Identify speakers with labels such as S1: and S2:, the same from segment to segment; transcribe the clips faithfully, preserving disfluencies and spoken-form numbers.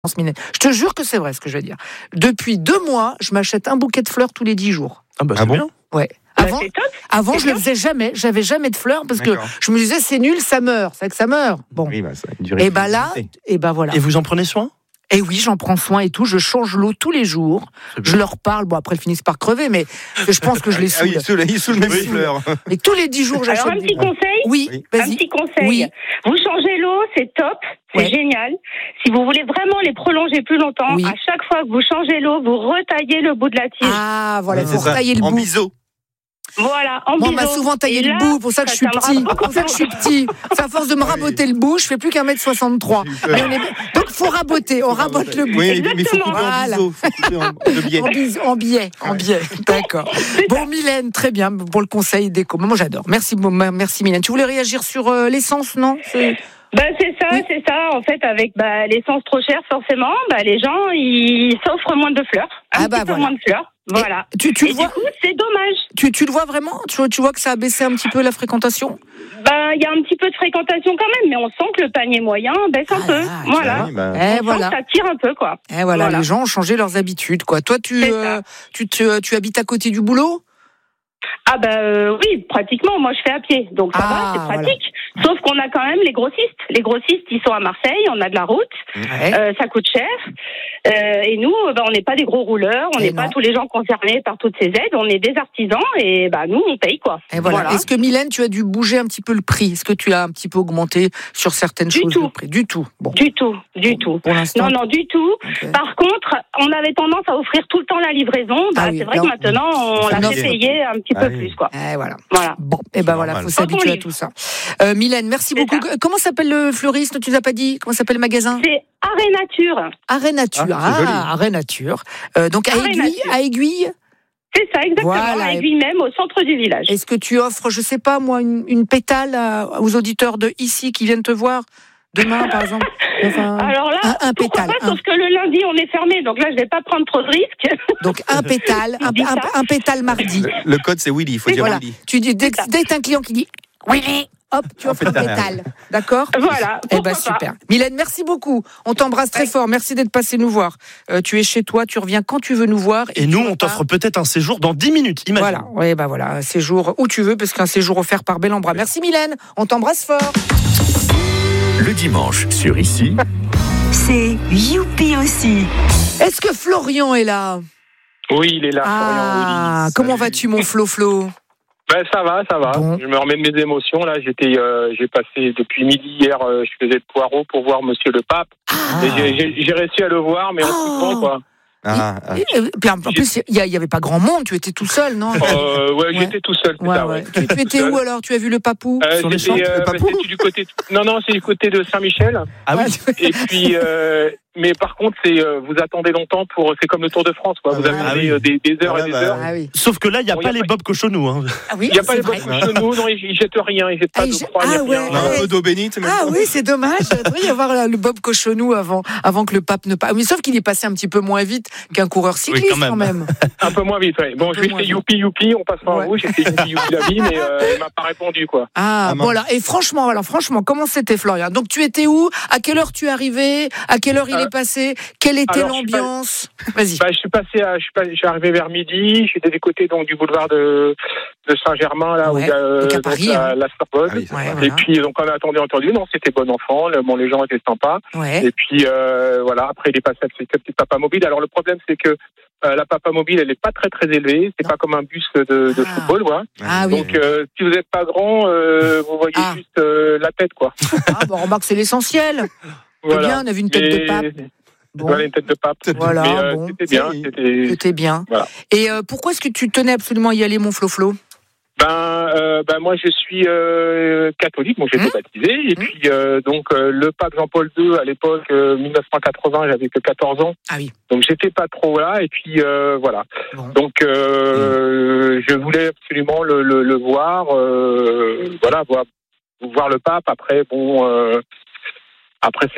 S1: Mylène. Je te jure que c'est vrai ce que je veux dire. Depuis deux mois, je m'achète un bouquet de fleurs tous les dix jours.
S2: Ah bah c'est
S3: Ah bon
S2: bien.
S1: Ouais.
S4: Bah,
S1: Avant,
S4: c'est top.
S1: avant
S4: C'est
S1: je le
S4: top.
S1: faisais jamais. J'avais jamais de fleurs parce que
S3: D'accord.
S1: je me disais c'est nul, ça meurt. C'est que ça meurt. Bon.
S3: Oui, bah, ça a une durée
S1: Et
S3: de
S1: bah là,
S3: validité.
S1: et bah voilà.
S2: Et vous en prenez soin?
S1: Et oui, j'en prends soin et tout. Je change l'eau tous les jours.
S2: C'est bien.
S1: Je leur parle. Bon, après, ils finissent par crever, mais je pense que je les
S3: Ah oui,
S1: saoule.
S3: il saoule, il saoule même
S1: Oui.
S3: les fleurs.
S1: Et tous les dix jours, j'achète
S4: Alors, un
S1: des-
S4: petit conseil.
S1: Oui,
S3: Oui.
S4: Un
S1: vas-y.
S4: petit conseil.
S1: Oui.
S4: Vous changez l'eau, c'est top, c'est
S1: Ouais.
S4: génial. Si vous voulez vraiment les prolonger plus longtemps,
S1: Oui.
S4: à chaque fois que vous changez l'eau, vous retaillez le bout de la tige.
S1: Ah, voilà,
S3: Ouais,
S1: il faut
S3: c'est ça.
S1: retailler le
S3: En
S1: bout.
S3: biseau.
S4: Voilà, en
S1: Moi, on
S4: biseau.
S1: m'a souvent taillé
S4: Et
S1: le
S4: là,
S1: bout, pour ça que
S4: ça
S1: je suis
S4: tiendra
S1: petit.
S4: beaucoup
S1: Pour ça que je suis
S4: plus
S1: petit. C'est à force de me
S3: Ah oui.
S1: raboter le bout, je fais plus qu'un mètre soixante-trois.
S3: J'ai eu peur.
S1: Mais on est... Donc, faut raboter, on rabote le bout.
S3: Oui, mais il faut
S4: Exactement.
S3: couper en
S1: Voilà.
S3: biseau. Faut couper en de biais.
S1: En, bis- en billet, en
S3: Ouais.
S1: billet. D'accord. Bon, Mylène, très bien pour le conseil déco. Moi, j'adore. Merci, bon, merci Mylène. Tu voulais réagir sur euh, l'essence, non? C'est-
S4: Bah, c'est ça,
S1: Oui.
S4: c'est ça. En fait, avec bah, l'essence trop chère, forcément, bah, les gens, ils s'offrent moins de fleurs. Un
S1: Ah bah,
S4: petit peu
S1: voilà.
S4: moins de fleurs. Voilà.
S1: Tu, tu,
S4: Et
S1: le
S4: du
S1: vois,
S4: coup, c'est dommage.
S1: tu, tu le vois vraiment tu, tu vois que ça a baissé un petit peu la fréquentation?
S4: Bah, il y a un petit peu de fréquentation quand même, mais on sent que le panier moyen baisse un
S1: Ah
S4: peu.
S1: là là,
S4: Voilà.
S3: Oui, bah,
S1: Eh,
S4: On sent
S1: voilà.
S4: que ça tire un peu, quoi.
S1: Eh, voilà,
S4: Voilà.
S1: les gens ont changé leurs habitudes, quoi. Toi, tu,
S4: C'est
S1: euh,
S4: ça.
S1: tu, te- tu habites à côté du boulot?
S4: Ah bah euh, oui, pratiquement. Moi, je fais à pied, donc ça
S1: Ah,
S4: va, c'est pratique. Sauf qu'on a quand même les grossistes. Les grossistes, ils sont à Marseille. On a de la route,
S1: Ouais.
S4: euh, ça coûte cher. Euh, et nous, bah, on n'est pas des gros rouleurs. On
S1: Et
S4: n'est
S1: non.
S4: pas tous les gens concernés par toutes ces aides. On est des artisans et bah nous, on paye quoi.
S1: Et voilà. Est-ce que Mylène, tu as dû bouger un petit peu le prix? Est-ce que tu as un petit peu augmenté sur certaines
S4: Du
S1: choses
S4: tout.
S1: le prix? Du tout. Bon.
S4: Du tout, du tout.
S1: Pour l'instant.
S4: Non, non, du tout.
S1: Ok.
S4: Par contre, on avait tendance à offrir tout le temps la livraison. Bah,
S1: Ah oui,
S4: c'est vrai
S1: là,
S4: que
S1: on-
S4: maintenant, on
S1: Ça
S4: l'a
S1: nous
S4: fait
S1: fait-
S4: payer un petit
S3: Ah
S4: peu
S3: oui.
S4: plus, quoi.
S1: Eh, voilà.
S4: Voilà.
S1: Bon, et ben voilà,
S3: normal.
S1: faut
S4: Quand on
S1: s'habituer à
S4: livre.
S1: tout ça. Euh, Mylène, merci
S4: C'est
S1: beaucoup. Comment s'appelle le fleuriste? Tu nous as pas dit? Comment s'appelle le magasin?
S4: C'est Arrêt Nature.
S1: Arrêt Nature.
S3: Ah, c'est joli.
S1: Ah, Arrêt Nature. Euh, donc à
S4: Arrêt
S1: Aiguille,
S4: Nature.
S1: à Aiguille.
S4: C'est ça, exactement.
S1: Voilà.
S4: À Aiguille même, au centre du village.
S1: Est-ce que tu offres, je sais pas moi, une, une pétale à- aux auditeurs de ici qui viennent te voir demain, par exemple? Enfin,
S4: Alors là,
S1: un, un
S4: pourquoi
S1: pétale.
S4: pas,
S1: un-
S4: sauf que le lundi, on est fermé, donc là, je vais pas prendre trop de risques.
S1: donc un pétale, un,
S4: Dis
S1: un-
S4: ça.
S1: un pétale mardi.
S3: Le, le code, c'est Willy. Il faut dire
S1: Voilà.
S3: Willy.
S1: Tu dis dès,
S4: C'est ça.
S1: dès que t'as un client qui dit Willy, hop, tu offres un
S3: pétale.
S1: pétale. D'accord?
S4: Voilà.
S1: Eh
S4: pourquoi
S1: ben
S4: pas.
S1: super. Mylène, merci beaucoup. On t'embrasse très
S4: Ouais.
S1: fort. Merci d'être passé nous voir. Euh, tu es chez toi, tu reviens quand tu veux nous voir.
S2: Et
S1: tu
S2: nous, on
S1: repars.
S2: t'offre peut-être un séjour dans dix minutes, imagine.
S1: Voilà, oui, bah voilà, un séjour où tu veux, parce qu'un séjour offert par Bel en Bras. Merci Mylène, on t'embrasse fort.
S5: Le dimanche sur Ici,
S6: C'est Youpi aussi.
S1: Est-ce que Florian est là?
S7: Oui, il est là,
S1: Ah,
S7: Florian.
S1: comment vas-tu mon Flo Flo?
S7: Ben, ça va, ça va.
S1: Bon.
S7: Je me remets de mes émotions. Là, j'étais, euh, j'ai passé depuis midi hier, euh, je faisais le poireau pour voir Monsieur le Pape.
S1: Ah.
S7: Et j'ai, j'ai, j'ai réussi à le voir, mais en
S1: Oh.
S7: coup de vent, quoi.
S3: Ah, ah.
S1: Et, euh, puis, en en plus, il n'y avait pas grand monde, tu étais tout seul, non?
S7: Euh, ouais,
S1: Ouais.
S7: j'étais tout seul. c'est
S1: Ouais,
S7: ça,
S1: ouais.
S7: ouais.
S1: Tu, tu étais où alors? Tu as vu le papou?
S7: Euh,
S2: Sur les
S7: j'étais,
S2: champs,
S7: euh,
S2: le
S7: bah,
S2: Papou
S7: c'était du côté. Non, non, c'est du côté de Saint-Michel.
S2: Ah oui.
S7: Et puis, euh, mais par contre, c'est, euh, vous attendez longtemps pour. C'est comme le Tour de France, quoi. Vous
S3: Ah,
S7: attendez
S2: oui.
S7: euh, des, des heures
S3: Ah,
S7: et des
S3: bah,
S7: heures.
S1: Ah oui.
S2: Sauf que là, il n'y a
S7: Bon,
S2: pas
S7: y a
S2: les
S7: pas-
S2: Bob Cochonou. Hein.
S1: Ah oui,
S7: Il n'y a pas
S1: c'est
S7: de
S1: vrai.
S7: chez nous, non, ils, ils jettent rien, ils jettent pas
S1: Ah,
S7: de
S1: ils-
S7: croix, il n'y a
S1: ah,
S7: rien.
S1: ouais.
S3: On a un peu d'eau bénite, même
S1: Ah
S3: pas.
S1: oui, c'est dommage. Il devrait y avoir là, le Bob Cochonou avant, avant que le pape ne passe. Mais sauf qu'il est passé un petit peu moins vite qu'un coureur cycliste
S2: quand même.
S1: quand même.
S7: Un peu moins vite, ouais. Bon,
S1: Un
S7: je
S1: peu
S7: lui ai
S1: moins
S7: fait
S1: vite.
S7: youpi youpi, on passe par
S1: Ouais.
S7: vous, j'ai fait youpi youpi la vie, mais euh, elle m'a pas répondu, quoi.
S1: Ah,
S3: Ah,
S1: bon
S3: mince.
S1: alors, et franchement, alors franchement, comment c'était Florian? Donc tu étais où? À quelle heure tu es arrivé? À quelle heure il
S7: Euh,
S1: est passé? Quelle était
S7: alors, je suis pas-
S1: l'ambiance? Vas-y.
S7: Bah, je suis passé à, je suis, pas, je suis arrivé vers midi, j'étais des côtés donc du boulevard de, de Saint-Germain, là,
S1: Ouais,
S7: où il y a euh,
S1: donc à
S7: donc,
S1: Paris,
S7: la,
S1: hein.
S7: la Sorbonne.
S3: Ah oui, c'est
S1: Ouais,
S3: vrai.
S1: voilà.
S7: Et puis, donc, on a attendu, entendu, non, c'était bon enfant, le- bon, les gens étaient sympas.
S1: Ouais.
S7: Et puis, euh, voilà, après, il est passé avec ce petit papa mobile. Alors, le problème, c'est que euh, la papa mobile, elle est pas très, très élevée. C'est
S1: Non.
S7: pas comme un bus de, de
S1: Ah.
S7: football, quoi.
S1: Ah oui.
S7: Donc, euh, si vous n'êtes pas grand, euh, vous voyez
S1: Ah.
S7: juste euh, la tête, quoi.
S1: Ah, bon, remarque, c'est l'essentiel. C'est
S7: Voilà.
S1: bien, on a vu une tête
S7: Mais-
S1: de pape. Bon,
S7: Voilà, une tête de pape.
S1: Voilà,
S7: Mais, euh,
S1: bon.
S7: c'était bien.
S3: C'est-
S7: C'était.
S1: c'était bien.
S7: Voilà.
S1: Et euh, pourquoi est-ce que tu tenais absolument à y aller, mon Flo Flo?
S7: Ben, euh, ben moi je suis euh, catholique, donc j'ai été
S1: Mmh.
S7: baptisé et
S1: Mmh.
S7: puis euh, donc euh, le pape Jean-Paul deux à l'époque euh, mille neuf cent quatre-vingts, j'avais que quatorze ans,
S1: Ah oui.
S7: donc j'étais pas trop là et puis euh, voilà.
S1: Bon.
S7: Donc euh, je voulais absolument le, le, le voir, euh, voilà, voir, voir le pape. Après bon, euh, après c'est plus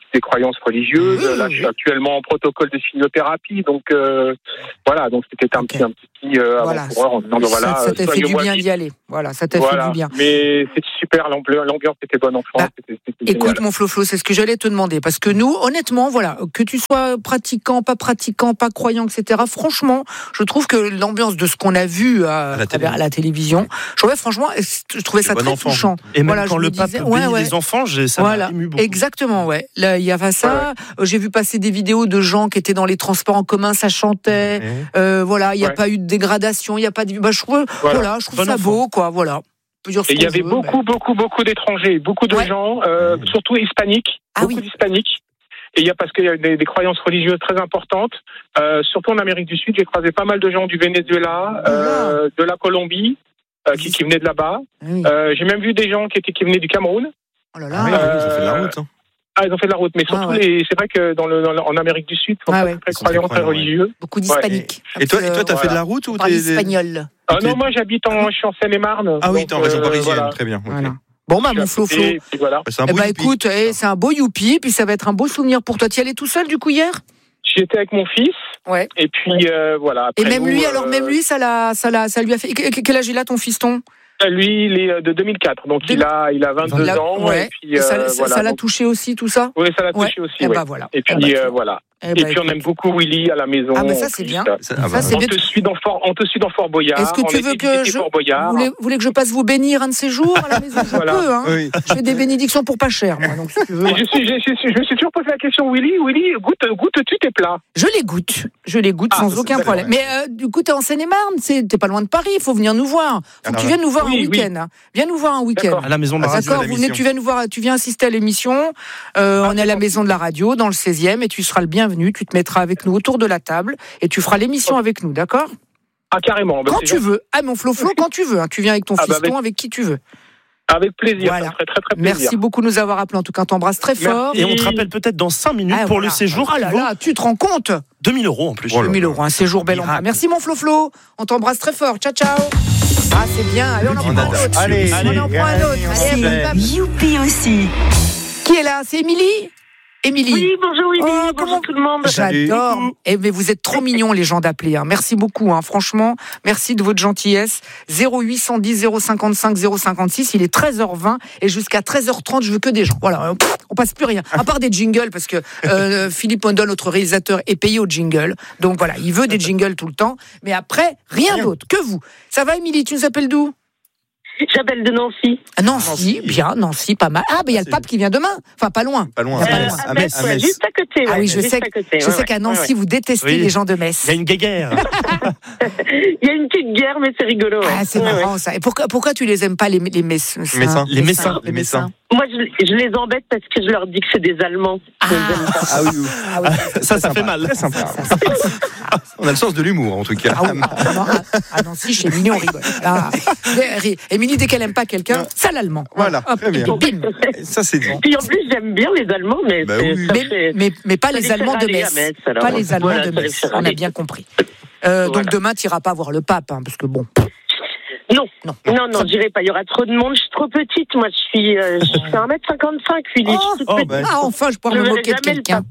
S7: des croyances religieuses.
S1: Oui,
S7: Là,
S1: oui.
S7: je suis actuellement en protocole de chimiothérapie, donc euh, voilà, donc c'était un
S1: Ok.
S7: petit, un petit euh,
S1: Voilà.
S7: avant-coureur en disant, ben, voilà,
S1: ça, ça t'a fait du
S7: soignez-moi
S1: bien
S7: vite.
S1: d'y aller. Voilà, ça t'a
S7: Voilà.
S1: fait du bien.
S7: Mais c'était super, l'ambi- l'ambiance était bonne en France.
S1: Bah,
S7: c'était, c'était
S1: Écoute,
S7: génial.
S1: mon Flo-Flo, c'est ce que j'allais te demander. Parce que nous, honnêtement, voilà, que tu sois pratiquant, pas pratiquant, pas croyant, et cetera, franchement, je trouve que l'ambiance de ce qu'on a vu à,
S3: À la
S1: à travers à la télévision, je trouvais, franchement, je trouvais ça
S3: bon
S1: très
S3: enfant.
S1: touchant.
S2: Et même
S1: Voilà,
S2: quand
S1: je
S2: le
S1: me
S2: pape
S1: disais-
S2: bénit
S1: ouais, ouais.
S2: les enfants, j'ai, ça
S1: Voilà,
S2: m'a ému beaucoup.
S1: exactement, ouais. Là, il y avait ça. Euh, J'ai vu passer des vidéos de gens qui étaient dans les transports en commun, ça chantait.
S3: Ouais.
S1: Euh, voilà, il n'y a
S7: Ouais.
S1: pas eu de dégradation, il n'y a pas de. Bah, je trouve, voilà.
S7: Voilà.
S1: je trouve
S2: Bon
S1: ça
S2: enfant.
S1: beau, quoi. Voilà. On peut dire ce
S7: Et il y
S1: qu'on
S7: avait
S1: veut,
S7: beaucoup, beaucoup, beaucoup d'étrangers, beaucoup de
S1: Ouais.
S7: gens, euh, surtout hispaniques,
S1: Ah
S7: beaucoup
S1: oui.
S7: d'hispaniques. Et il y a parce qu'il y a des, des croyances religieuses très importantes, euh, surtout en Amérique du Sud. J'ai croisé pas mal de gens du Venezuela, euh, de la Colombie, euh, qui, qui venaient de là-bas.
S1: mais- Oui.
S7: Euh, j'ai même vu des gens qui, étaient, qui venaient du Cameroun.
S1: Oh là
S3: Ah
S1: là.
S3: oui,
S7: Euh,
S3: ils ont fait de la route. Hein.
S7: Ah, ils ont fait de la route, mais surtout,
S1: Ah ouais.
S7: les, c'est vrai que dans le, dans le- en Amérique du Sud, ils sont
S1: Ah
S7: très,
S1: ouais.
S7: très
S3: Ils sont très
S7: croyants, très
S3: croyants, ouais.
S7: religieux.
S1: Beaucoup d'hispaniques.
S3: Et toi, et toi, t'as
S1: Euh,
S3: fait de la route ou
S1: on parle
S3: t'es
S1: espagnol.
S7: Ah
S3: t'es-
S7: non, moi j'habite en, je suis en Seine-et-Marne.
S3: Ah oui,
S7: donc,
S3: t'es en région
S7: euh,
S3: parisienne,
S7: voilà.
S3: très bien. ok.
S1: Voilà. Bon, bah,
S7: Je
S1: mon
S7: suis à
S1: Flo-Flo.
S7: côté, puis voilà.
S3: C'est un
S1: Eh
S3: beau
S1: bah,
S3: youpi.
S1: écoute, eh, c'est un beau youpi, puis ça va être un beau souvenir pour toi. Tu y allais tout seul, du coup, hier?
S7: J'étais avec mon fils,
S1: Ouais.
S7: et puis euh, voilà.
S1: Et
S7: Après
S1: même
S7: nous,
S1: lui,
S7: euh,
S1: alors, même lui, ça l'a, ça l'a, ça lui a fait. Que- que- Quel âge il a, ton fiston?
S7: Lui, il est de deux mille quatre, donc
S1: Deux-
S7: il a, il a vingt-deux
S1: Il a-
S7: ans.
S1: ouais.
S7: Et puis,
S1: Et ça,
S7: euh,
S1: ça-
S7: voilà,
S1: ça l'a
S7: donc-
S1: touché aussi, tout ça?
S7: Oui, ça l'a
S1: Ouais.
S7: touché aussi.
S1: Eh
S7: oui.
S1: bah, voilà.
S7: Et puis
S1: Eh bah,
S7: euh,
S1: tu-
S7: voilà.
S1: eh
S7: Et
S1: bah,
S7: puis on
S1: écoute.
S7: aime beaucoup Willy à la maison.
S1: Ah, mais ça,
S7: en
S1: c'est
S7: plus.
S1: bien.
S3: Ça, ah bah,
S1: Ça, c'est
S7: On
S1: bien.
S7: te suit dans Fort, on te suit dans Fort Boyard.
S1: Est-ce que
S7: on
S1: tu
S7: a
S1: veux
S7: été
S1: que
S7: visiter
S1: je.
S7: Fort
S1: Vous
S7: Boyard.
S1: voulez, vous voulez que je passe vous bénir un de ces jours à la maison? Je
S7: Voilà.
S1: peux, hein.
S3: Oui.
S1: Je fais des bénédictions pour pas cher, moi. Donc, si tu veux.
S7: Et je, suis, je, suis- je me suis toujours posé la question, Willy, Willy, goûte, goûtes-tu tes plats?
S1: Je les goûte. Je les goûte
S7: Ah,
S1: sans
S7: c'est
S1: aucun
S7: très
S1: problème.
S3: bien.
S1: Mais euh, du coup, t'es en Seine-et-Marne. c'est- T'es pas loin de Paris. Il faut venir nous voir. Faut que
S3: Alors,
S1: tu viennes nous voir
S7: oui,
S1: un week-end. hein. Viens nous voir un week-end.
S7: D'accord.
S2: À la maison de la
S3: Ah,
S2: radio.
S1: D'accord,
S3: à
S1: vous
S3: l'émission.
S1: venez, tu viens nous voir, tu viens assister à l'émission. Euh,
S7: Ah,
S1: on est à la
S7: c'est
S1: maison de la radio, dans le seizième, et tu seras le bienvenu. Tu te mettras avec nous autour de la table et tu feras l'émission avec nous, d'accord?
S7: Ah, carrément. Bah,
S1: Quand
S7: c'est
S1: tu
S7: gentil.
S1: veux. Ah, mon Flo-Flo, quand tu veux. hein. Tu viens avec ton
S7: Ah, bah,
S1: fiston,
S7: avec-
S1: avec qui tu veux.
S7: Avec plaisir.
S1: Voilà.
S7: Ça me ferait très, très plaisir.
S1: Merci beaucoup de nous avoir appelés. En tout cas, on t'embrasse très
S7: Merci.
S1: fort.
S2: Et on te rappelle peut-être dans cinq minutes
S1: Ah,
S2: pour
S1: voilà.
S2: le séjour
S1: Oh là
S2: qui vaut
S1: là, tu te rends compte?
S2: deux mille euros en plus.
S3: Oh là
S1: deux mille euros, un séjour bel en bras.
S2: Miracle.
S1: Merci, mon Flo-Flo. On t'embrasse très fort. Ciao, ciao. Ah, c'est bien. Allez, on en prend un
S3: dimanche.
S1: autre.
S3: Allez,
S1: on en prend un autre. Allez,
S6: C'est
S1: hop, hop.
S6: Youpi aussi.
S1: Qui est là? C'est Émilie? Émilie.
S8: Oui, bonjour Willy,
S1: Oh,
S8: bonjour
S1: comment-
S8: tout le monde.
S1: J'adore. Eh, mais vous êtes trop mignons, les gens d'appeler. hein. Merci beaucoup, hein. franchement. Merci de votre gentillesse. zéro huit cent dix zéro cinquante-cinq zéro cinquante-six. Il est treize heures vingt et jusqu'à treize heures trente, je veux que des gens. Voilà, pff, on passe plus rien. À part des jingles, parce que euh, Philippe Mondol, notre réalisateur, est payé au jingle. Donc voilà, il veut des jingles tout le temps. Mais après, rien,
S3: Rien.
S1: d'autre que vous. Ça va, Émilie? Tu nous appelles d'où?
S8: J'appelle de Nancy.
S1: Ah, Nancy,
S3: Nancy.
S1: bien, Nancy, pas mal. Ah, ben il y a le
S3: C'est-
S1: pape qui vient demain. Enfin, pas loin.
S3: Pas loin.
S1: Ah, pas
S8: Euh,
S1: loin.
S8: à
S3: À
S8: Metz,
S3: Metz, à
S8: ouais,
S3: Metz.
S8: juste à côté.
S1: Ah
S8: ouais,
S1: oui, je
S8: juste
S1: sais,
S8: à
S1: que-
S8: côté,
S1: je
S8: ouais,
S1: sais qu'à
S8: ouais,
S1: Nancy,
S8: ouais.
S1: vous détestez
S2: Oui.
S1: les gens de Metz.
S2: Il y a une guéguerre.
S8: Il y a une petite guerre, mais c'est rigolo. Ouais.
S1: Ah, c'est
S8: Ouais, ouais.
S1: marrant ça. Et pourquoi, pourquoi tu les aimes pas, les, les Messins?
S3: Messins.
S2: Les Messins.
S3: Les Messins.
S8: Moi, je, je les embête parce que je leur dis que c'est des Allemands. Je les aime pas.
S3: Ah oui, oui.
S1: Ah oui,
S2: Ça, ça
S3: Très
S2: fait
S3: sympa,
S2: mal.
S3: Très sympa.
S1: ça, ça, ça.
S3: On a le sens de l'humour, en tout cas.
S1: Ah oui, ah, non, ah, ah non, si, chez Émilie, on rigole. Ah, ri- Émilie, dès qu'elle aime pas quelqu'un, ça l'allemand.
S3: Voilà,
S1: Hop,
S3: très bien.
S1: et puis bim.
S3: Ça, c'est bon.
S8: Puis en plus, j'aime bien les Allemands, mais
S3: Bah
S8: c'est-
S3: oui.
S8: ça
S1: Mais,
S8: fait-
S1: mais, mais pas
S8: ça
S1: les
S8: les fait
S1: Allemands de
S8: râler à
S1: Metz.
S8: Metz, alors.
S1: Pas les Allemands
S8: Voilà,
S1: de
S8: ça les
S1: Metz.
S8: fait
S1: On a
S8: râler.
S1: bien compris. Euh,
S8: Voilà.
S1: Donc demain, tu n'iras pas voir le pape, hein, parce que bon.
S8: Non,
S1: Non,
S8: non, non, j'irai pas. Il y aura trop de monde. Je suis trop petite. Moi, je suis, euh, je fais un mètre cinquante-cinq, Willy. Je suis toute
S3: Oh,
S8: petite.
S3: bah,
S1: Ah, enfin, je pourrais
S8: Je
S1: me
S8: verrai
S1: moquer de
S8: jamais le
S1: quelqu'un.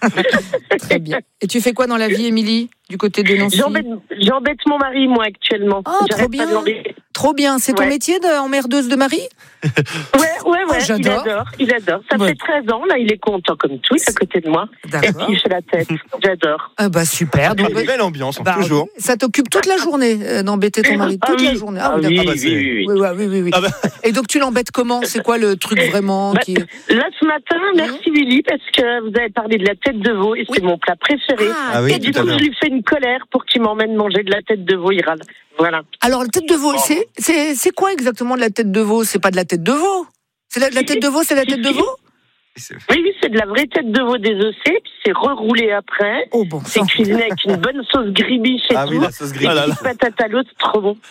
S1: Très bien. Et tu fais quoi dans la vie, Émilie, du côté de Nancy?
S8: J'embête, j'embête mon mari, moi, actuellement.
S1: Oh, trop
S8: J'arrête
S1: bien.
S8: pas de l'embêter.
S1: Trop bien. C'est ton
S8: Ouais.
S1: métier d'emmerdeuse de mari?
S8: Ouais, ouais, ouais.
S1: Oh, j'adore.
S8: Il adore, il adore. Ça
S1: Ouais.
S8: fait treize ans, là, il est content comme tout, il est à côté de moi. Et
S1: D'accord.
S8: puis, il fait la tête. J'adore.
S1: Ah bah super. Donc,
S3: Une belle ambiance, hein,
S1: bah,
S3: toujours.
S1: ça t'occupe toute la journée euh, d'embêter ton mari,
S8: Ah
S1: toute
S8: oui.
S1: la journée.
S8: Ah
S1: oui,
S8: oui,
S1: d'accord.
S3: bah, c'est-
S8: oui, oui, oui.
S1: Oui, ouais, oui, oui, oui.
S2: Ah bah.
S1: Et donc tu l'embêtes comment? C'est quoi le truc vraiment
S8: Bah,
S1: qui...
S8: Là, ce matin, merci Willy, parce que vous avez parlé de la tête de veau, et c'est mon plat préféré.
S3: Ah oui,
S8: Et du
S3: tout à
S8: coup,
S3: l'heure.
S8: je lui fais une colère pour qu'il m'emmène manger de la tête de veau, il râle. Voilà.
S1: Alors la tête de veau, c'est c'est c'est quoi exactement de la tête de veau? C'est pas de la tête de veau. C'est la, la tête de veau, c'est la tête de veau?
S3: C'est-
S8: Oui, oui, c'est de la vraie tête de veau désossée, puis c'est reroulé après.
S1: Oh bon
S8: C'est
S1: sang.
S8: cuisiné avec une bonne sauce gribiche et
S3: Ah
S8: tout.
S3: oui, la sauce grise.
S2: Ah là là.
S8: Patate à l'eau, c'est trop bon.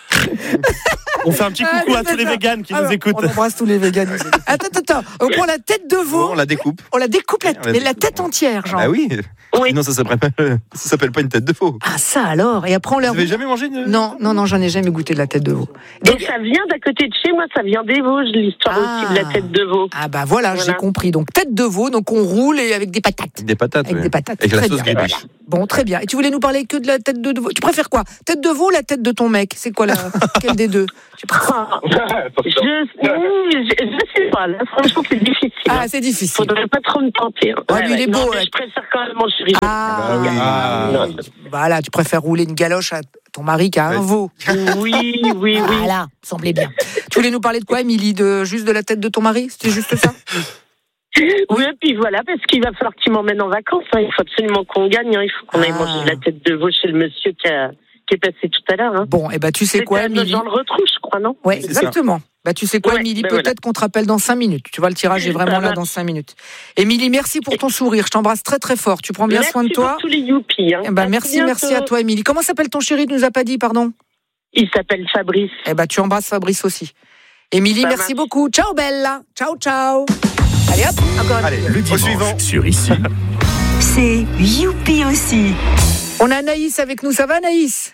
S2: On fait un petit coucou
S1: Ah,
S2: à tous les
S1: ça.
S2: véganes qui
S1: Alors,
S2: nous écoutent.
S1: On embrasse tous les véganes. Attends, attends, attends. On prend la tête de veau,
S3: Bon, on la découpe.
S1: on la découpe, la,
S3: On la
S1: mais la
S3: découpe.
S1: tête entière, genre.
S3: Ah oui.
S8: Ouais, Oui.
S3: Sinon, ça s'appelle, ça s'appelle pas une tête de veau.
S1: Ah, ça alors. Et après, on
S3: Vous
S1: leur.
S3: avez jamais mangé une...
S1: Non, non, non, j'en ai jamais goûté de la tête de veau.
S8: Et ça vient d'à côté de chez moi, ça vient des Vosges, l'histoire
S1: Ah.
S8: aussi de la tête de veau.
S1: Ah, bah voilà,
S8: Voilà.
S1: j'ai compris. Donc, tête de veau, donc on roule et avec des patates.
S3: Avec des patates.
S1: Avec
S3: ouais.
S1: des patates.
S3: Avec la
S1: Très
S3: sauce
S1: bien.
S3: grillée.
S1: Bon, très bien. Et tu voulais nous parler que de la tête de veau. Tu préfères quoi? Tête de veau ou la tête de ton mec? C'est quoi la. Quelle des deux? Tu préfères...
S8: Ah, je, je, je sais pas, là, franchement, c'est difficile.
S1: Ah, c'est difficile.
S8: Faudrait pas trop me tenter. Hein.
S1: Ah, lui, il est
S8: non,
S1: beau,
S8: mais
S1: ouais.
S8: je préfère quand même mon chéri.
S1: Ah,
S3: Bah oui.
S1: ah,
S8: Non.
S1: voilà, tu préfères rouler une galoche à ton mari qu'à un
S3: Ouais.
S1: veau.
S8: Oui, oui, oui.
S1: Voilà, semblait bien. Tu voulais nous parler de quoi, Émilie? De juste de la tête de ton mari? C'était juste ça?
S8: Oui, et puis voilà, parce qu'il va falloir qu'il m'emmène en vacances. Hein. Il faut absolument qu'on gagne. Hein. Il faut qu'on aille
S1: Ah.
S8: manger de la tête de veau chez le monsieur qui, a, qui est passé tout à l'heure. Hein.
S1: Bon, et eh ben tu sais
S8: C'était
S1: quoi,
S8: à
S1: Émilie?
S8: dans le retrouve, je crois, non?
S1: Ouais,
S3: C'est ça.
S1: exactement. Bah tu sais quoi,
S8: Ouais,
S1: Émilie?
S8: ben
S1: Peut-être
S8: voilà.
S1: qu'on te rappelle dans cinq minutes. Tu vois, le tirage est vraiment
S8: Ça
S1: là
S8: marche.
S1: dans cinq minutes. Émilie, merci pour ton sourire. Je t'embrasse très très fort. Tu prends bien
S8: Merci
S1: soin de toi.
S8: pour tous les youpies. Hein.
S1: Eh ben
S8: À
S1: merci,
S8: bientôt.
S1: merci à toi, Émilie. Comment s'appelle ton chéri? Tu nous as pas dit, pardon.
S8: Il s'appelle Fabrice.
S1: Eh ben tu embrasses Fabrice aussi. Émilie,
S8: Ça
S1: merci
S8: marche.
S1: beaucoup. Ciao Bella. Ciao ciao. Allez hop, encore un
S3: Allez,
S1: petit.
S5: Le
S3: Au
S5: dimanche
S3: suivant.
S5: sur Ici.
S6: C'est youpi aussi.
S1: On a Anaïs avec nous. Ça va, Anaïs?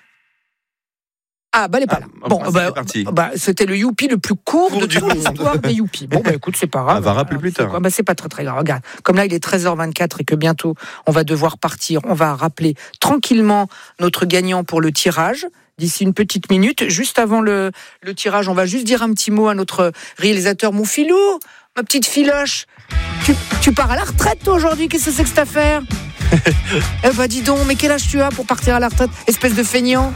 S1: Ah, bah, elle est pas
S3: Ah,
S1: là.
S3: en
S1: Bon,
S3: principe,
S1: bah,
S3: c'est parti.
S1: bah, c'était le youpi le plus court
S3: Court
S1: de
S3: du
S1: toute
S3: monde.
S1: l'histoire des youpis. Bon, bah, écoute, c'est pas grave.
S3: On va rappeler plus
S1: C'est
S3: tard.
S1: quoi Bah, c'est pas très, très grave. Regarde, comme là, il est treize heures vingt-quatre et que bientôt, on va devoir partir. On va rappeler tranquillement notre gagnant pour le tirage. D'ici une petite minute, juste avant le, le tirage, on va juste dire un petit mot à notre réalisateur. Mon filou, ma petite filoche, tu, tu pars à la retraite, toi, aujourd'hui? Qu'est-ce que c'est que cette affaire? Eh ben dis donc, mais quel âge tu as pour partir à la retraite, espèce de feignant?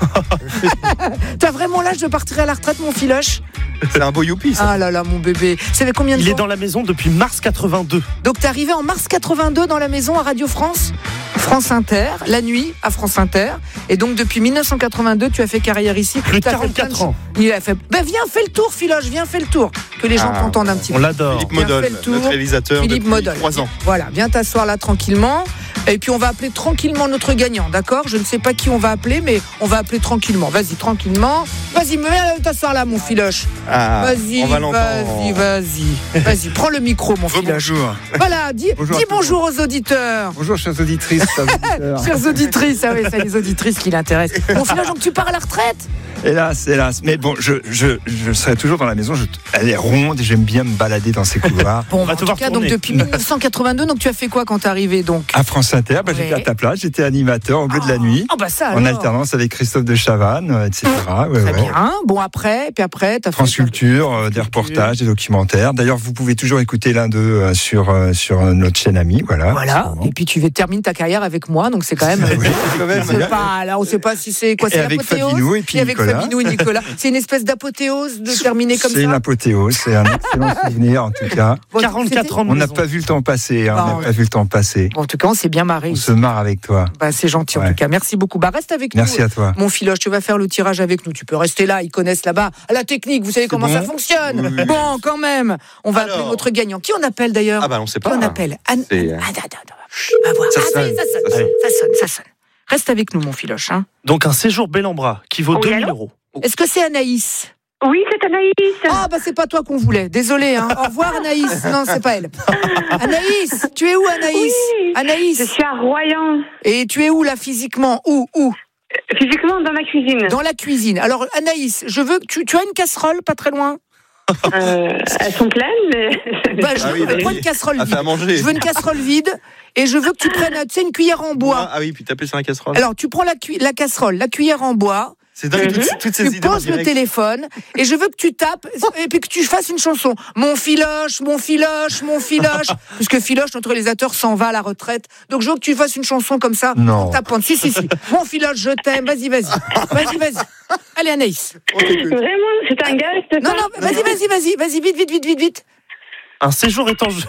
S1: T'as vraiment l'âge de partir à la retraite, mon filoche?
S3: C'est un beau youpi, ça.
S1: Ah là là, mon bébé. Ça fait combien de
S2: Il
S1: temps?
S2: est dans la maison depuis mars quatre-vingt-deux.
S1: Donc t'es arrivé en mars quatre-vingt-deux dans la maison à Radio France, France Inter, la nuit à France Inter. Et donc depuis mille neuf cent quatre-vingt-deux, tu as fait carrière ici.
S2: Plus de
S1: T'as fait plein
S2: quarante-quatre ans.
S1: Il a fait. Ben viens, fais le tour, filoche, viens, fais le tour. Que les gens
S3: Ah,
S1: t'entendent un petit
S2: On
S1: peu.
S2: l'adore.
S3: Philippe
S1: Bien
S3: Modol,
S1: fait le tour.
S3: notre réalisateur
S1: Philippe
S3: depuis
S1: Modol.
S3: trois ans.
S1: Voilà, viens t'asseoir là tranquillement. Et puis on va appeler tranquillement notre gagnant, d'accord? Je ne sais pas qui on va appeler, mais on va appeler tranquillement. Vas-y, tranquillement. Vas-y, viens t'asseoir là, mon filoche.
S3: Ah,
S1: Vas-y,
S3: on va
S1: vas-y,
S3: l'entendre.
S1: vas-y. Vas-y, prends le micro, mon filoche.
S9: Bonjour.
S1: Voilà, dis
S9: Bonjour
S1: dis
S9: à tout le
S1: bonjour aux auditeurs.
S9: Bonjour, chères auditrices. chers auditeurs.
S1: Chères auditrices, ah oui, c'est les auditrices qui l'intéressent. Mon filoche, donc tu pars à la retraite?
S9: Hélas, hélas. Mais bon, je, je, je serai toujours dans la maison. Je, elle est ronde et j'aime bien me balader dans ces couloirs.
S1: Bon,
S2: va
S1: en
S2: te
S1: tout
S2: voir
S1: cas,
S2: tourner.
S1: donc depuis mille neuf cent quatre-vingt-deux, donc tu as fait quoi quand t'es arrivé donc?
S9: À France Inter, bah,
S1: Ouais.
S9: j'étais à ta place. J'étais animateur au bleu de la nuit.
S1: Ah bah ça
S9: En
S1: alors.
S9: alternance avec Christophe de Chavannes, euh, et cetera. Ouais,
S1: Très
S9: ouais.
S1: bien. Bon après, puis après, t'as fait.
S9: France Culture, euh, des reportages, des documentaires. D'ailleurs, vous pouvez toujours écouter l'un d'eux euh, sur, euh, sur euh, notre chaîne amie. Voilà.
S1: Voilà. Et puis tu vas- termines ta carrière avec moi, donc c'est quand même.
S9: Oui, quand même.
S1: C'est pas, là, on sait pas si c'est quoi,
S9: Et
S1: c'est
S9: avec
S1: l'apothéose.
S9: Fabinou et puis
S1: avec
S9: Nicolas.
S1: Fabinou et Nicolas. C'est une espèce d'apothéose de terminer comme
S9: C'est une
S1: ça.
S9: apothéose, c'est un excellent souvenir en tout cas.
S1: Bon,
S2: quarante-quatre
S1: c'était-
S2: ans de
S9: On n'a
S2: maison.
S9: pas vu le temps passer, hein, on
S1: Bon,
S9: n'a pas vu le temps passer.
S1: Bon, en tout cas, on s'est bien marré.
S9: On se marre avec toi.
S1: Bah, c'est gentil en
S9: Ouais.
S1: tout cas. Merci beaucoup. Bah, reste avec nous.
S9: Merci à toi.
S1: Mon filoche, tu vas faire le tirage avec nous. Tu peux rester là, ils connaissent là-bas. La technique, vous savez comment
S9: bon
S1: ça fonctionne.
S3: Oui, oui.
S1: Bon, quand même. On va
S3: Alors.
S1: appeler notre gagnant. Qui on appelle d'ailleurs?
S3: Ah bah on sait
S1: Qui
S3: pas.
S1: on appelle? Anne.
S3: C'est-
S1: Ah, attends, attends. Chut, on va voir.
S3: Ça
S1: Ah, ça y est,
S3: sonne,
S1: ça sonne.
S3: ça
S1: Ça
S3: sonne.
S1: sonne, ça sonne. Reste avec nous, mon filoche. Hein.
S2: Donc un séjour bel en bras qui vaut
S8: Oui,
S2: deux mille
S8: allô
S2: euros.
S1: Est-ce que c'est Anaïs?
S4: Oui, c'est Anaïs.
S1: Ah, bah, c'est pas toi qu'on voulait. Désolé, hein. Au revoir, Anaïs. Non, c'est pas elle. Anaïs, tu es où, Anaïs?
S4: Oui.
S1: Anaïs.
S4: Je suis à Royan,
S1: Et tu es où, là, physiquement? Où? Où?
S4: physiquement dans ma cuisine.
S1: Dans la cuisine. Alors, Anaïs, je veux que tu, tu as une casserole pas très loin?
S4: Euh, elles sont pleines, mais.
S1: Bah, je
S3: Ah oui,
S1: veux
S3: bah
S1: prends
S3: oui.
S1: une casserole
S3: À
S1: vide.
S3: faire manger.
S1: Je veux une casserole vide et je veux que tu prennes, tu sais, une cuillère en bois.
S3: Ah oui, puis taper sur la casserole.
S1: Alors, tu prends la, cu- la casserole, la cuillère en bois,
S3: C'est dingue, toutes, toutes ces
S1: tu
S3: idées en
S1: poses le
S3: direct.
S1: téléphone et je veux que tu tapes et puis que tu fasses une chanson. Mon filoche, mon filoche, mon filoche. Puisque Filoche, notre réalisateur, s'en va à la retraite. Donc, je veux que tu fasses une chanson comme ça.
S9: Non.
S1: En tapant. Si, si, si. Mon filoche, je t'aime. Vas-y, vas-y. Vas-y, vas-y. Allez, Anaïs.
S4: Vraiment, c'est un gars, c'est
S1: Non,
S4: ça
S1: non, vas-y, vas-y, vas-y. Vas-y, vite, vite, vite, vite, vite.
S2: Un séjour est en jeu.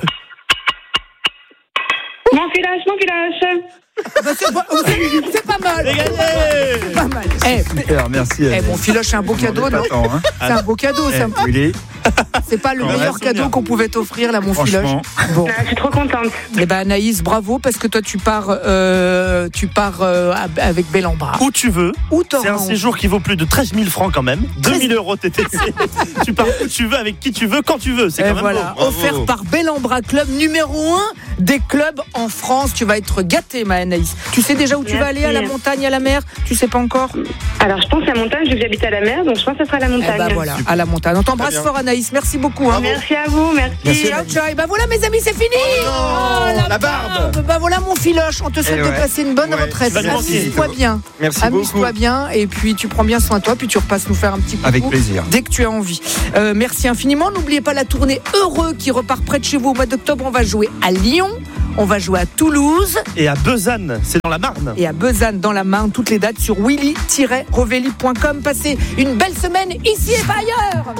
S4: Mon filoche, mon filoche.
S1: Bah, c'est pas, c'est pas mal. C'est pas mal. Eh,
S9: Super, merci.
S1: eh, mon filoche, c'est un beau cadeau, non?
S9: Attends, hein.
S1: C'est un beau cadeau,
S9: Eh,
S1: ça.
S9: où il est
S1: C'est pas le
S2: Ouais,
S1: meilleur
S2: souvenir.
S1: cadeau qu'on pouvait t'offrir, là, mon filoche.
S9: Franchement.
S1: Bon.
S4: Ah, je suis trop contente.
S1: Eh ben, Anaïs, bravo, parce que toi, tu pars, euh, tu pars euh, avec Bellambra.
S2: Où tu veux.
S1: Où t'auras
S2: C'est un
S1: envie.
S2: séjour qui vaut plus de treize mille francs quand même. deux mille euros T T C. Tu pars où tu veux, avec qui tu veux, quand tu veux. C'est
S1: Et
S2: quand même
S1: voilà,
S2: beau.
S1: offert par Bellambra Club, numéro un des clubs en France. Tu vas être gâtée, ma Anaïs. Tu sais déjà où tu vas aller, à la
S4: Merci.
S1: montagne, à la mer? Tu sais pas encore?
S4: Alors, je pense à la montagne, vu que j'habite à la mer, donc je pense que ce sera la
S1: Eh
S4: montagne.
S1: ben voilà, à la montagne. On t'embrasse
S3: Très bien.
S1: fort, Anaïs. Merci beaucoup. Hein.
S4: Merci à vous, merci.
S9: Merci.
S1: Ciao, ciao. Et ben voilà, mes amis, c'est fini. Oh,
S3: la barbe.
S1: Ben voilà, mon filoche. On te souhaite
S3: Eh
S1: de
S3: ouais.
S1: passer une bonne
S3: Ouais.
S1: retraite.
S2: Tu vas nous manquer.
S1: Amuse-toi bien.
S3: Merci beaucoup.
S1: Amuse-toi bien. Et puis, tu prends bien soin de toi. Puis, tu repasses nous faire un petit coucou.
S9: Avec plaisir.
S1: Dès que tu as envie. Euh, merci infiniment. N'oubliez pas la tournée Heureux qui repart près de chez vous au mois d'octobre. On va jouer à Lyon. On va jouer à Toulouse
S2: Et à Besanne, c'est dans la Marne.
S1: et à Besanne dans la Marne. Toutes les dates sur willy tiret rovelli point com. Passez une belle semaine ici et pas ailleurs.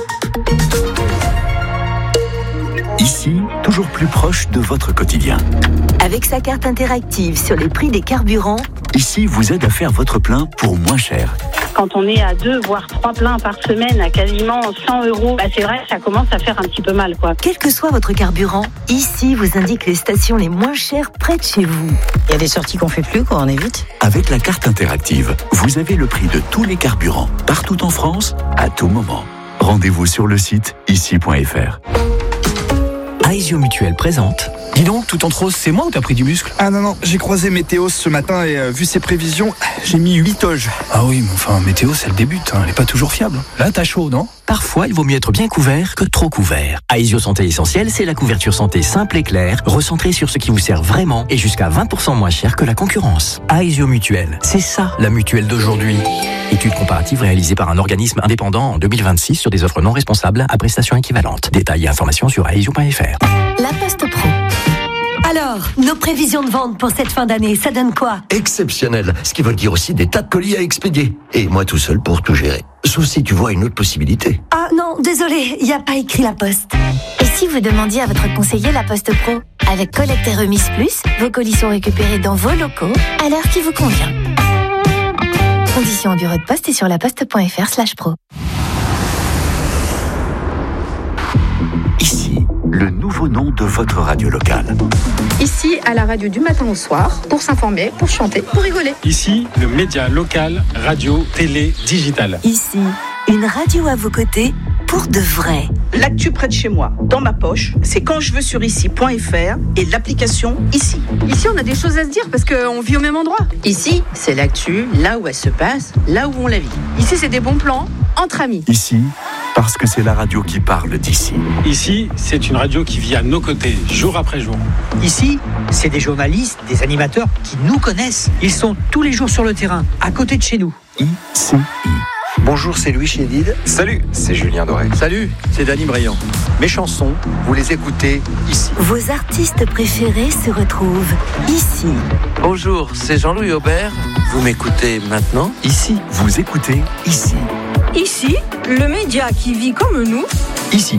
S5: Ici, toujours plus proche de votre quotidien.
S6: Avec sa carte interactive sur les prix des carburants,
S5: Ici vous aide à faire votre plein pour moins cher.
S4: Quand on est à deux, voire trois pleins par semaine à quasiment cent euros, bah c'est vrai que ça commence à faire un petit peu mal, quoi.
S6: quel que soit votre carburant, ici vous indique les stations les moins chères près de chez vous.
S10: Il y a des sorties qu'on fait plus, quoi, on évite.
S5: Avec la carte interactive, vous avez le prix de tous les carburants, partout en France, à tout moment. Rendez-vous sur le site ici point f r.
S11: Aesio Mutuelle présente. Dis donc, tout entre rose, c'est moi ou t'as pris du muscle?
S12: Ah non, non, j'ai croisé Météos ce matin et euh, vu ses prévisions, j'ai mis huit oges.
S11: Ah oui, mais enfin, météo, c'est le débute, hein, elle est pas toujours fiable. Là, t'as chaud, non? Parfois, il vaut mieux être bien couvert que trop couvert. Aesio Santé Essentielle, c'est la couverture santé simple et claire, recentrée sur ce qui vous sert vraiment et jusqu'à vingt pour cent moins cher que la concurrence. Aesio Mutuelle, c'est ça, la mutuelle d'aujourd'hui. Étude comparative réalisée par un organisme indépendant en deux mille vingt-six sur des offres non responsables à prestations équivalentes. Détails et informations sur aesio point f r.
S6: La Poste Pro. Alors, nos prévisions de vente pour cette fin d'année, ça donne quoi?
S13: Exceptionnel, ce qui veut dire aussi des tas de colis à expédier. Et moi tout seul pour tout gérer. Sauf si tu vois une autre possibilité.
S6: Ah non, désolé, il n'y a pas écrit La Poste.
S14: Et si vous demandiez à votre conseiller La Poste Pro? Avec collecte et remise plus, vos colis sont récupérés dans vos locaux à l'heure qui vous convient. Conditions au bureau de poste et sur laposte point f r slash pro.
S5: Ici, le nouveau nom de votre radio locale.
S15: Ici, à la radio du matin au soir, pour s'informer, pour chanter, pour rigoler.
S16: Ici, le média local, radio, télé, digital.
S6: Ici, une radio à vos côtés pour de vrai.
S17: L'actu près de chez moi, dans ma poche, c'est quand je veux sur ici point f r et l'application Ici.
S15: Ici, on a des choses à se dire parce qu'on vit au même endroit. Ici, c'est l'actu, là où elle se passe, là où on la vit. Ici, c'est des bons plans entre amis.
S5: Ici, parce que c'est la radio qui parle d'ici.
S16: Ici, c'est une radio qui vit à nos côtés, jour après jour.
S18: Ici, c'est des journalistes, des animateurs qui nous connaissent. Ils sont tous les jours sur le terrain, à côté de chez nous.
S5: Ici.
S19: Bonjour, c'est Louis Chédid.
S3: Salut, c'est Julien Doré.
S19: Salut, c'est Dany Briand. Mes chansons, vous les écoutez ici.
S6: Vos artistes préférés se retrouvent ici.
S20: Bonjour, c'est Jean-Louis Aubert. Vous m'écoutez maintenant
S5: Ici, vous écoutez ici.
S21: Ici, le média qui vit comme nous.
S5: Ici.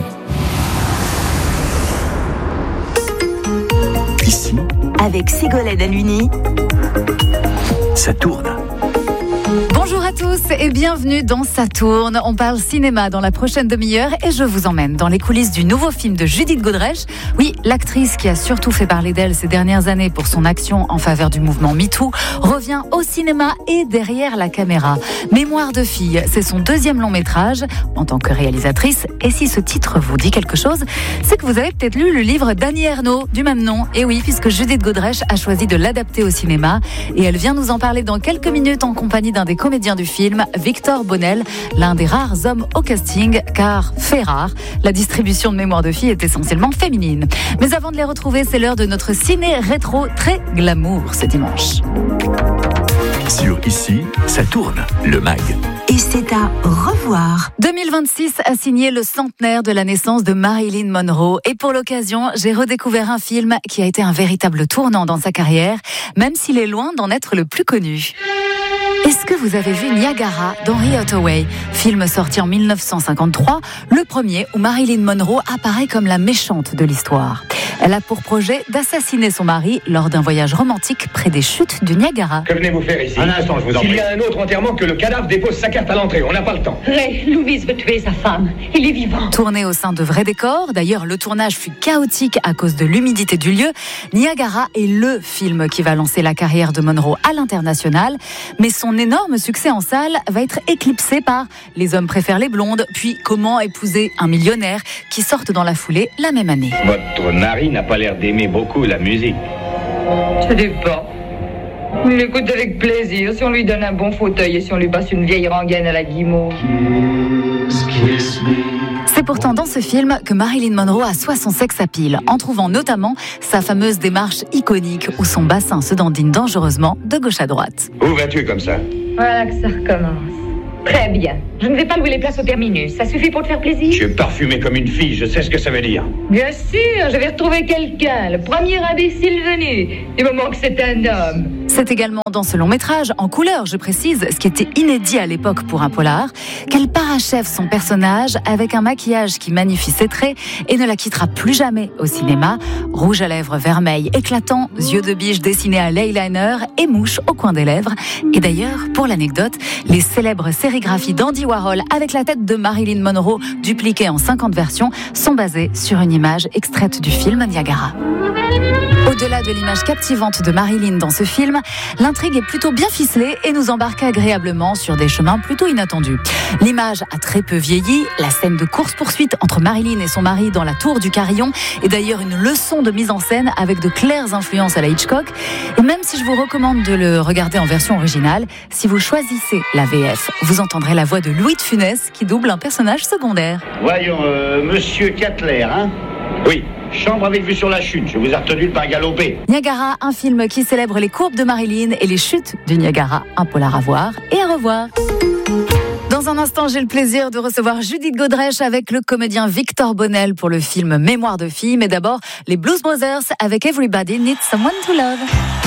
S5: Ici.
S6: Avec Ségolène Aluni.
S5: Ça tourne.
S22: Bonjour à tous et bienvenue dans Ça tourne. On parle cinéma dans la prochaine demi-heure et je vous emmène dans les coulisses du nouveau film de Judith Godrèche. Oui, l'actrice qui a surtout fait parler d'elle ces dernières années pour son action en faveur du mouvement MeToo revient au cinéma et derrière la caméra. Mémoire de fille, c'est son deuxième long métrage en tant que réalisatrice. Et si ce titre vous dit quelque chose, c'est que vous avez peut-être lu le livre d'Annie Ernaux du même nom. Et oui, puisque Judith Godrèche a choisi de l'adapter au cinéma et elle vient nous en parler dans quelques minutes en compagnie d'un des comédiens du film, Victor Bonnel, l'un des rares hommes au casting, car fait rare, la distribution de Mémoire de fille est essentiellement féminine. Mais avant de les retrouver, c'est l'heure de notre ciné rétro très glamour ce dimanche.
S5: Sur Ici, ça tourne, le mag.
S6: Et c'est à revoir.
S22: deux mille vingt-six a signé le centenaire de la naissance de Marilyn Monroe. Et pour l'occasion, j'ai redécouvert un film qui a été un véritable tournant dans sa carrière, même s'il est loin d'en être le plus connu. Est-ce que vous avez vu Niagara d'Henry Hathaway, film sorti en mille neuf cent cinquante-trois, le premier où Marilyn Monroe apparaît comme la méchante de l'histoire. Elle a pour projet d'assassiner son mari lors d'un voyage romantique près des chutes du Niagara.
S7: Que venez-vous faire ici? Un instant, je vous en prie. S'il y a un autre enterrement, que le cadavre dépose sa carte à l'entrée. On n'a pas le temps.
S21: Ray, Louise veut tuer sa femme. Il est vivant.
S22: Tourné au sein de vrais décors, d'ailleurs le tournage fut chaotique à cause de l'humidité du lieu, Niagara est le film qui va lancer la carrière de Monroe à l'international, mais son énorme succès en salle va être éclipsé par Les hommes préfèrent les blondes, puis Comment épouser un millionnaire, qui sortent dans la foulée la même année.
S7: Votre mari n'a pas l'air d'aimer beaucoup la musique.
S21: Ça dépend. Il l'écoute avec plaisir si on lui donne un bon fauteuil et si on lui passe une vieille rengaine à la guimauve.
S22: C'est pourtant dans ce film que Marilyn Monroe assoit son sex appeal, en trouvant notamment sa fameuse démarche iconique où son bassin se dandine dangereusement de gauche à droite.
S7: Où vas-tu comme ça?
S21: Voilà que ça recommence. Très bien. Je ne vais pas louer les places au terminus. Ça suffit pour te faire plaisir?
S7: Tu es parfumé comme une fille, je sais ce que ça veut dire.
S21: Bien sûr, je vais retrouver quelqu'un, le premier imbécile venu, du moment que c'est un homme.
S22: C'est également dans ce long métrage, en couleur je précise, ce qui était inédit à l'époque pour un polar, qu'elle parachève son personnage avec un maquillage qui magnifie ses traits et ne la quittera plus jamais au cinéma. Rouge à lèvres vermeil éclatant, yeux de biche dessinés à l'eyeliner et mouche au coin des lèvres. Et d'ailleurs, pour l'anecdote, les célèbres sérigraphies d'Andy Warhol avec la tête de Marilyn Monroe dupliquée en cinquante versions sont basées sur une image extraite du film Niagara. Au-delà de l'image captivante de Marilyn dans ce film, l'intrigue est plutôt bien ficelée et nous embarque agréablement sur des chemins plutôt inattendus. L'image a très peu vieilli, la scène de course-poursuite entre Marilyn et son mari dans la tour du Carillon est d'ailleurs une leçon de mise en scène avec de claires influences à la Hitchcock. Et même si je vous recommande de le regarder en version originale, si vous choisissez la V F, vous entendrez la voix de Louis de Funès qui double un personnage secondaire.
S7: Voyons, euh, monsieur Catler, hein? Oui. Chambre avec vue sur la chute, je vous ai retenu de pas galoper.
S22: Niagara, un film qui célèbre les courbes de Marilyn et les chutes du Niagara. Un polar à voir et à revoir. Dans un instant, j'ai le plaisir de recevoir Judith Godrèche avec le comédien Victor Bonnel pour le film Mémoire de fille. Mais d'abord, les Blues Brothers avec Everybody Needs Someone to Love.